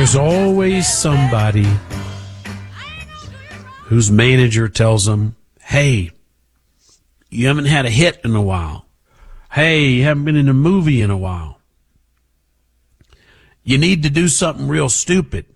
There's always somebody whose manager tells them, hey, you haven't had a hit in a while. Hey, you haven't been in a movie in a while. You need to do something real stupid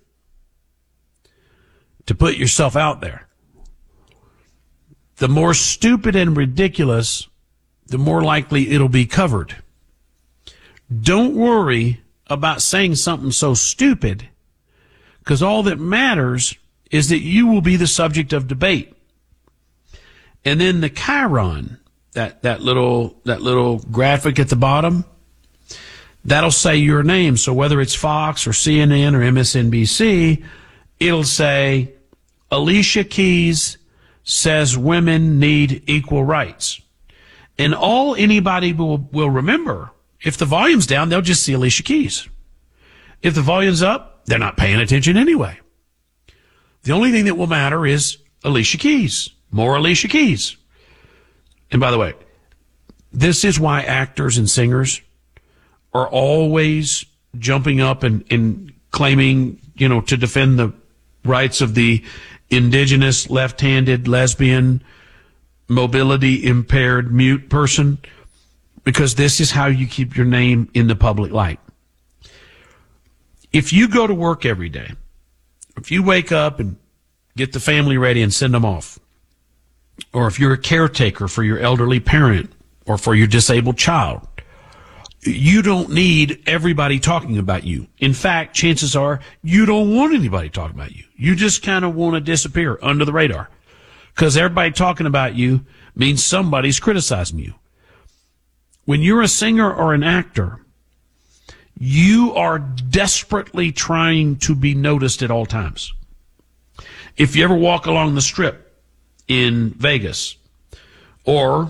to put yourself out there. The more stupid and ridiculous, the more likely it'll be covered. Don't worry about saying something so stupid, because all that matters is that you will be the subject of debate. And then the chyron, that little graphic at the bottom, that'll say your name. So whether it's Fox or CNN or MSNBC, it'll say Alicia Keys says women need equal rights. And all anybody will remember, if the volume's down, they'll just see Alicia Keys. If the volume's up, they're not paying attention anyway. The only thing that will matter is Alicia Keys. More Alicia Keys. And by the way, this is why actors and singers are always jumping up and claiming, to defend the rights of the indigenous, left-handed, lesbian, mobility impaired, mute person, because this is how you keep your name in the public light. If you go to work every day, if you wake up and get the family ready and send them off, or if you're a caretaker for your elderly parent or for your disabled child, you don't need everybody talking about you. In fact, chances are you don't want anybody talking about you. You just kind of want to disappear under the radar, because everybody talking about you means somebody's criticizing you. When you're a singer or an actor, you are desperately trying to be noticed at all times. If you ever walk along the Strip in Vegas, or